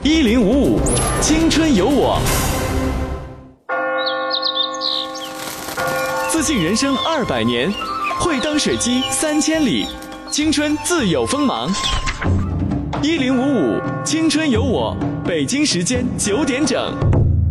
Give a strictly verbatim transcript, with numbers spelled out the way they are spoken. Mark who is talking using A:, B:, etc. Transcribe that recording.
A: 一零五五，青春有我。自信人生二百年，会当水机三千里，青春自有锋芒。一零五五，青春有我。北京时间九点整。